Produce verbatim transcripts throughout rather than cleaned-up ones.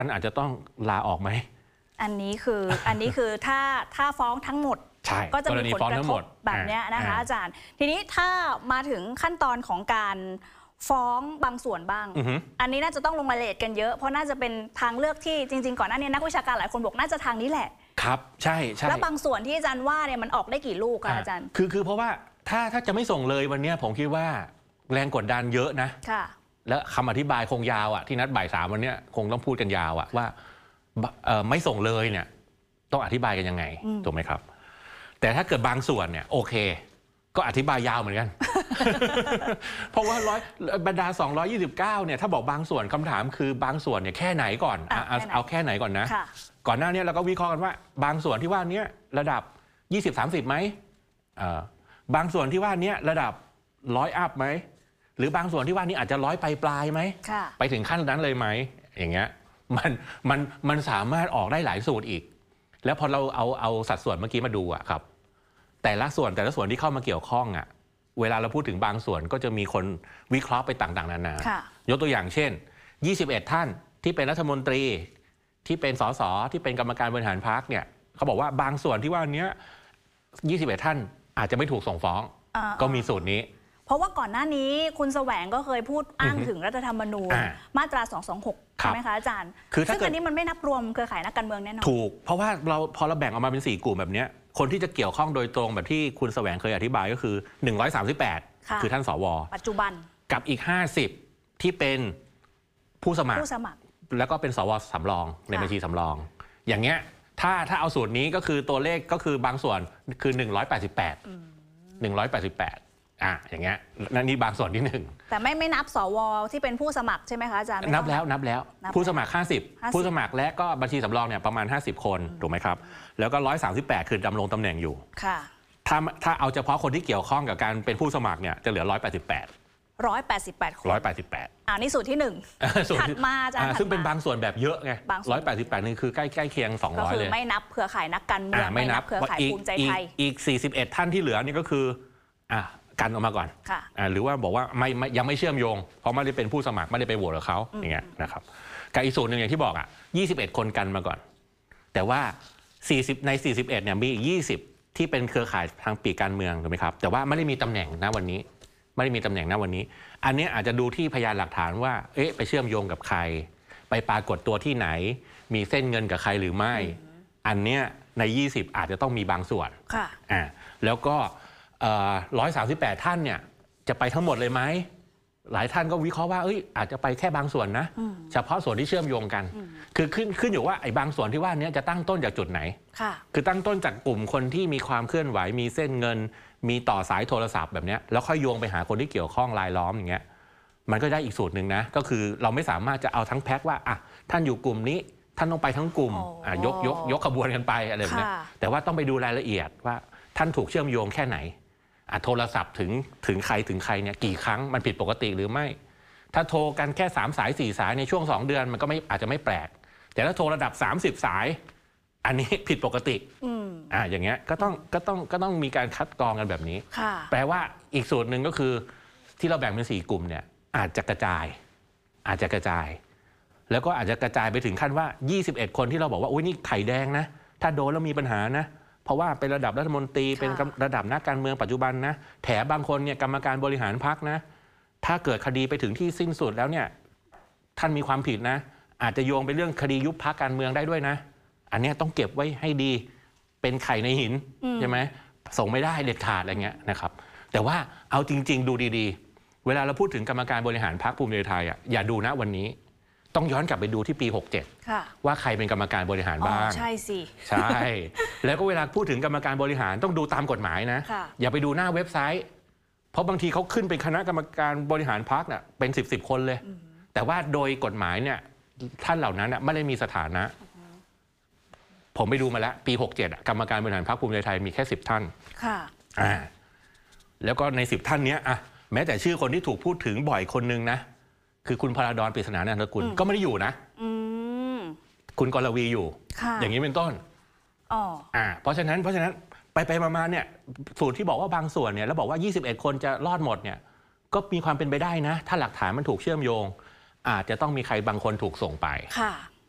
อันอาจจะต้องลาออกไหมอันนี้คืออันนี้คือถ้าถ้าฟ้องทั้งหมดก็จะมีผลกระทบแบบนี้นะคะอาจารย์ทีนี้ถ้ามาถึงขั้นตอนของการฟ้องบางส่วนบ้าง อันนี้น่าจะต้องลงรายละเอียดกันเยอะเพราะน่าจะเป็นทางเลือกที่จริงๆก่อนหน้านี้นักวิชาการหลายคนบอกน่าจะทางนี้แหละครับใช่ใช่แล้วบางส่วนที่อาจารย์ว่าเนี่ยมันออกได้กี่ลูกคะอาจารย์คือคือเพราะว่าถ้าถ้าจะไม่ส่งเลยวันนี้ผมคิดว่าแรงกดดันเยอะนะค่ะแล้วคำอธิบายคงยาวอ่ะที่นัดบ่ายสามวันนี้คงต้องพูดกันยาวอ่ะว่าไม่ส่งเลยเนี่ยต้องอธิบายกันยังไงถูกไหมครับแต่ถ้าเกิดบางส่วนเนี่ยโอเคก็อธิบายยาวเหมือนกัน เพราะว่าร้อยบรรดาสองร้อยยี่สิบเก้าเนี่ยถ้าบอกบางส่วนคำถามคือบางส่วนเนี่ยแค่ไหนก่อนเอาเอาแค่ไหนก่อนนะก่อนหน้านี้เราก็วิเคราะห์กันว่าบางส่วนที่ว่านี้ระดับ ยี่สิบ สามสิบ ไหมบางส่วนที่ว่านี้ระดับร้อยอัพไหมหรือบางส่วนที่ว่านี้อาจจะร้อยปลายปลายไหมไปถึงขั้นนั้นเลยไหมอย่างเงี้ยมันมันมันสามารถออกได้หลายสูตรอีกแล้วพอเราเอาเอาสัดส่วนเมื่อกี้มาดูอะครับแต่ละส่วนแต่ละส่วนที่เข้ามาเกี่ยวข้องอะเวลาเราพูดถึงบางส่วนก็จะมีคนวิเคราะห์ไปต่างๆนานายกตัวอย่างเช่นยี่สิบเอ็ดท่านที่เป็นรัฐมนตรีที่เป็นสสที่เป็นกรรมการบริหารพรรคเนี่ยเขาบอกว่าบางส่วนที่ว่านี้ยี่สิบเอ็ดท่านอาจจะไม่ถูกส่งฟ้องก็มีสูตรนี้เพราะว่าก่อนหน้านี้คุณแสวงก็เคยพูดอ้างถึงรัฐธรรมนูญมาตราสองสองหกใช่ไหมคะอาจารย์ซึ่งอันนี้มันไม่นับรวมเครือข่ายนักการเมืองแน่นอนถูกเพราะว่าเราพอเราแบ่งออกมาเป็นสี่กลุ่มแบบนี้คนที่จะเกี่ยวข้องโดยตรงแบบที่คุณแสวงเคยอธิบายก็คือหนึ่งร้อยสามสิบแปดคือท่านสวปัจจุบันกับอีกห้าสิบที่เป็นผู้สมัครแล้วก็เป็นสวสำรองในบัญชีสำรองอย่างเงี้ยถ้าถ้าเอาสูตรนี้ก็คือตัวเลขก็คือบางส่วนคือหนึ่งร้อยแปดสิบแปด หนึ่งร้อยแปดสิบแปดอ่ะอย่างเงี้ยนั่นนี่บางส่วนที่หนึ่งแต่ไม่ไม่นับสวที่เป็นผู้สมัครใช่ไหมคะอาจารย์นับแล้วนับแล้วผู้สมัครห้าสิบผู้สมัครและก็บัญชีสำรองเนี่ยประมาณห้าสิบคนถูกไหมครับแล้วก็หนึ่งร้อยสามสิบแปดคือดำรงตำแหน่งอยู่ค่ะถ้าถ้าเอาเฉพาะคนที่เกี่ยวข้องกับการเป็นผู้สมัครเนี่ยจะเหลือหนึ่งร้อยแปดสิบแปดหนึ่งร้อยแปดสิบแปดคนหนึ่งร้อยแปดสิบแปดอ่านี่สูตรที่หนึ่งถัดมาอาจารย์ซึ่งเป็นบางส่วนแบบเยอะไงหนึ่งร้อยแปดสิบแปดนี่คือใกล้ใกล้เคียงสองร้อยเลยไม่นับเครือข่ายนักการเมืองไม่นับเครือข่ายภูมิใจไทยอีกสี่สิบเอ็ดท่านที่เหลือนี่ก็คืออ่ะกันออกมาก่อนหรือว่าบอกว่าไม่ยังไม่เชื่อมโยงเพราะไม่ได้เป็นผู้สมัครไม่ได้ไปโหวตกับเขาอย่างเงี้ยนะครับกับอีกสูตรหนึ่งอย่างที่บอกอ่ะยี่สิบเอ็ดคนกันมาก่อนแต่ว่าสี่สิบในสี่สิบเอ็ดเนี่ยมีอีกยี่สิบที่เป็นเครือข่ายทางปีกการเมืองถูกไหมครับแต่ว่าไม่ได้มีตำแหน่งณวันนี้ไม่ได้มีตำแหน่งณวันนี้อันนี้อาจจะดูที่พยานหลักฐานว่าเอ๊ะไปเชื่อมโยงกับใครไปปรากฏตัวที่ไหนมีเส้นเงินกับใครหรือไม่อันเนี้ยในยี่สิบอาจจะต้องมีบางส่วนค่ะอ่าแล้วก็หนึ่งร้อยสามสิบแปดท่านเนี่ยจะไปทั้งหมดเลยไหมหลายท่านก็วิเคราะห์ว่าเอ้ยอาจจะไปแค่บางส่วนนะเฉพาะส่วนที่เชื่อมโยงกันคือขึ้นขึ้นอยู่ว่าไอ้บางส่วนที่ว่านี้จะตั้งต้นจากจุดไหนคือตั้งต้นจากกลุ่มคนที่มีความเคลื่อนไหวมีเส้นเงินมีต่อสายโทรศัพท์แบบนี้แล้วค่อยโยงไปหาคนที่เกี่ยวข้องรายล้อมอย่างเงี้ยมันก็ได้อีกสูตรหนึ่งนะก็คือเราไม่สามารถจะเอาทั้งแพ็คว่าอ่ะท่านอยู่กลุ่มนี้ท่านต้องไปทั้งกลุ่มอ่ะยกยกยกขบวนกันไปอะไรแบบนี้แต่ว่าต้องไปดูรายละเอียดว่าท่านถูกเชื่อมโยงแค่ไหนโทรศัพท์ถึงถึงใครถึงใครเนี่ยกี่ครั้งมันผิดปกติหรือไม่ถ้าโทรกันแค่สามสายสี่สายในช่วงสองเดือนมันก็ไม่อาจจะไม่แปลกแต่ถ้าโทรระดับสามสิบสายอันนี้ผิดปกติอ่าอย่างเงี้ยก็ต้องก็ต้องก็ต้องมีการคัดกรองกันแบบนี้แปลว่าอีกสูตรหนึ่งก็คือที่เราแบ่งเป็นสี่กลุ่มเนี่ยอาจจะกระจายอาจจะกระจายแล้วก็อาจจะกระจายไปถึงขั้นว่ายี่สิบเอ็ดคนที่เราบอกว่าโอ้ยนี่ไข่แดงนะถ้าโดนแล้วมีปัญหานะเพราะว่าเป็นระดับรัฐมนตรีเป็นระดับนักการเมืองปัจจุบันนะแถมบางคนเนี่ยกรรมการบริหารพรรคนะถ้าเกิดคดีไปถึงที่สิ้นสุดแล้วเนี่ยท่านมีความผิดนะอาจจะโยงไปเรื่องคดียุบพรรคการเมืองได้ด้วยนะอันนี้ต้องเก็บไว้ให้ดีเป็นไข่ในหินใช่ไหมส่งไม่ได้เด็ดขาดอะไรเงี้ยนะครับแต่ว่าเอาจริงๆดูดีๆเวลาเราพูดถึงกรรมการบริหารพรรคภูมิใจไทยอ่ะอย่าดูนะวันนี้ต้องย้อนกลับไปดูที่ปีหกสิบเจ็ดว่าใครเป็นกรรมการบริหารบ้างใช่สิใช่แล้วก็เวลาพูดถึงกรรมการบริหารต้องดูตามกฎหมายนะอย่าไปดูหน้าเว็บไซต์เพราะบางทีเขาขึ้นเป็นคณะกรรมการบริหารพรรคเนี่ยเป็นสิบสิบคนเลยแต่ว่าโดยกฎหมายเนี่ยท่านเหล่านั้นไม่ได้มีสถานะผมไปดูมาแล้วปีหกสิบเจ็ดกรรมการบริหารพรรคภูมิใจไทยมีแค่สิบท่านค่ะอ่าแล้วก็ในสิบท่านนี้อ่ะแม้แต่ชื่อคนที่ถูกพูดถึงบ่อยคนนึงนะคือคุณพราดอนปริศนานันทกุลก็ไม่ได้อยู่นะคุณกรวีอยู่อย่างนี้เป็นต้นอ่าเพราะฉะนั้นเพราะฉะนั้นไปไปมาๆเนี่ยสูตรที่บอกว่าบางส่วนเนี่ยแล้วบอกว่ายี่สิบเอ็ดคนจะรอดหมดเนี่ยก็มีความเป็นไปได้นะถ้าหลักฐานมันถูกเชื่อมโยงอาจจะต้องมีใครบางคนถูกส่งไป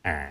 อ่า